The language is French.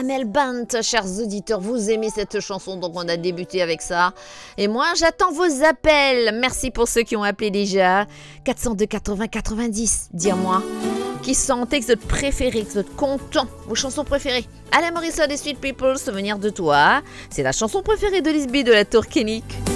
Amel Bent, chers auditeurs, vous aimez cette chanson, donc on a débuté avec ça. Et moi, j'attends vos appels. Merci pour ceux qui ont appelé déjà. 402 80 90, dis-moi. Qui sentez que vous êtes préférés, que vous êtes contents, vos chansons préférées. Alain Morissette des Sweet People, Souvenir de toi. C'est la chanson préférée de Lisby de la Tour Kénique.